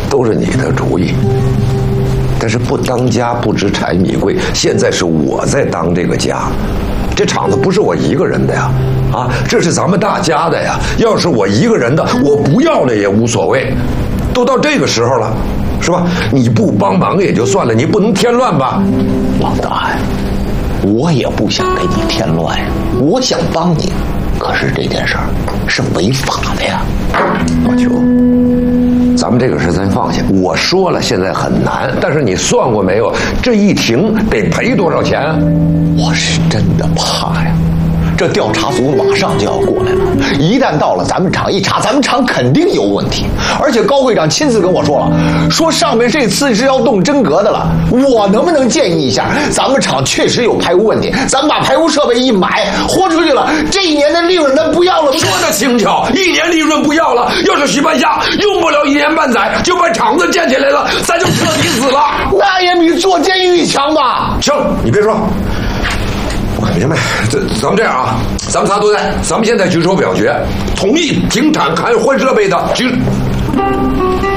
都是你的主意。但是不当家不知柴米贵，现在是我在当这个家，这厂子不是我一个人的呀，啊，这是咱们大家的呀。要是我一个人的，我不要了也无所谓。都到这个时候了，是吧？你不帮忙也就算了，你不能添乱吧？ 王大汉，我也不想给你添乱呀，我想帮你，可是这件事儿是违法的呀。 老邱，咱们这个事咱放下。我说了，现在很难，但是你算过没有？这一停得赔多少钱啊？ 我是真的怕呀。这调查组马上就要过来了，一旦到了咱们厂一查，咱们厂肯定有问题。而且高会长亲自跟我说了，说上面这次是要动真格的了。我能不能建议一下，咱们厂确实有排污问题，咱们把排污设备一买，豁出去了，这一年的利润咱不要了。 说的轻巧，一年利润不要了，要是许半夏用不了1年半载就把厂子建起来了，咱就彻底死了。 那也比坐监狱强吧？ 行，你别说。明白，咱们这样啊，咱们仨都在，咱们现在举手表决，同意停产还有换设备的举。